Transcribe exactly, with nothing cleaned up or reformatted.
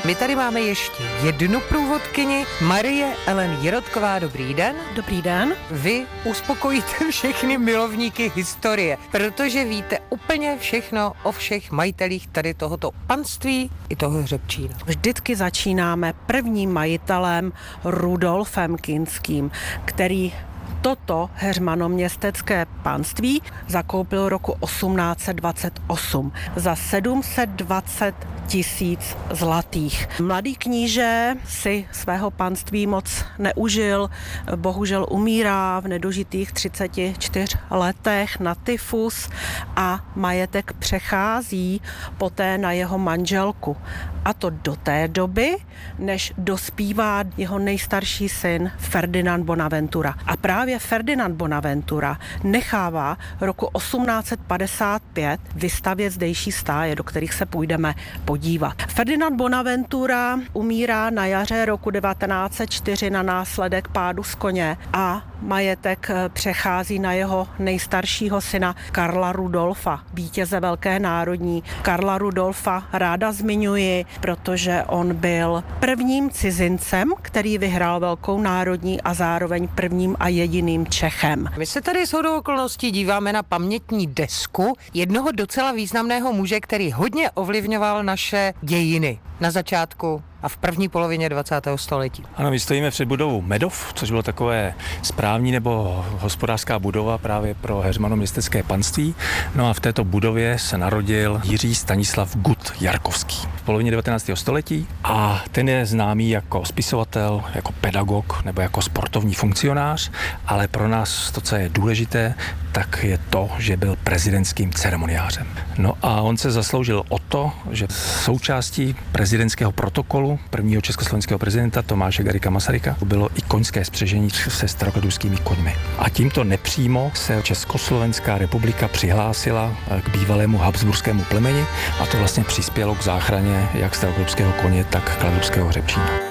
My tady máme ještě jednu průvodkyni, Marie Ellen Jirotková. Dobrý den. Dobrý den. Vy uspokojíte všechny milovníky historie, protože víte úplně všechno o všech majitelích tady tohoto panství i toho hřebčína. Vždycky začínáme prvním majitelem Rudolfem Kinským, který toto heřmanoměstecké panství zakoupil roku osmnáct set dvacet osm za sedm set dvacet tisíc zlatých. Mladý kníže si svého panství moc neužil, bohužel umírá v nedožitých třiceti čtyřech letech na tyfus a majetek přechází poté na jeho manželku. A to do té doby, než dospívá jeho nejstarší syn Ferdinand Bonaventura. A právě Ferdinand Bonaventura nechává roku osmnáct set padesát pět vystavět zdejší stáje, do kterých se půjdeme podívat. Ferdinand Bonaventura umírá na jaře roku devatenáct set čtyři na následek pádu z koně a majetek přechází na jeho nejstaršího syna Karla Rudolfa, vítěze Velké národní. Karla Rudolfa ráda zmiňuji, protože on byl prvním cizincem, který vyhrál Velkou národní a zároveň prvním a jediným Čechem. My se tady shodou okolností díváme na pamětní desku jednoho docela významného muže, který hodně ovlivňoval naše dějiny na začátku a v první polovině dvacátého století. Ano, my stojíme před budovou Medov, což bylo takové správní nebo hospodářská budova právě pro heřmanoměstecké panství. No a v této budově se narodil Jiří Stanislav Gut Jarkovský v polovině devatenáctého století a ten je známý jako spisovatel, jako pedagog nebo jako sportovní funkcionář, ale pro nás to, co je důležité, tak je to, že byl prezidentským ceremoniářem. No a on se zasloužil o to, že součástí prezidentského protokolu prvního československého prezidenta Tomáše Garrigua Masaryka bylo i koňské spřežení se starokratuskými koňmi. A tímto nepřímo se Československá republika přihlásila k bývalému habsburskému plemeni a to vlastně přispělo k záchraně jak starokratuského koně, tak kladrubského hřebčína.